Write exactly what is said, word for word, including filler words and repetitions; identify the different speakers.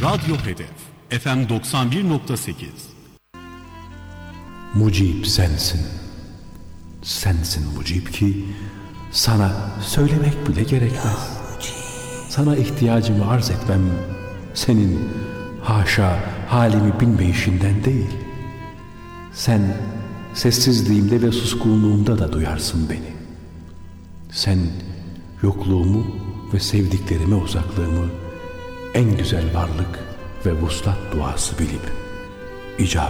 Speaker 1: Radyo Hedef F M doksan bir nokta sekiz.
Speaker 2: Mucib sensin. Sensin mucib ki sana söylemek bile gerekmez. Sana ihtiyacımı arz etmem senin haşa halimi bilmeyişinden değil. Sen sessizliğimde ve suskunluğumda da duyarsın beni. Sen yokluğumu ve sevdiklerime uzaklığımı en güzel varlık ve vuslat duası bilip icabet